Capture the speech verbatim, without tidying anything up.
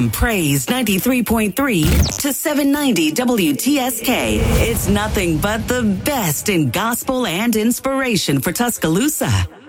From Praise ninety-three point three to seven ninety W T S K, it's nothing but the best in gospel and inspiration for Tuscaloosa.